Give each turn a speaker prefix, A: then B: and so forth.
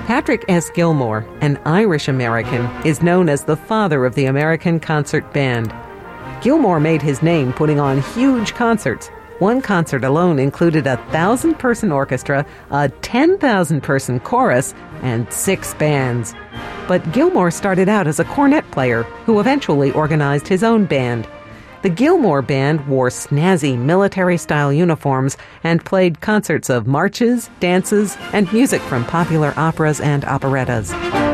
A: Patrick S. Gilmore, an Irish-American, is known as the father of the American concert band. Gilmore made his name putting on huge concerts. One concert alone included a 1,000-person orchestra, a 10,000-person chorus, and 6 bands. But Gilmore started out as a cornet player who eventually organized his own band. The Gilmore Band wore snazzy military-style uniforms and played concerts of marches, dances, and music from popular operas and operettas.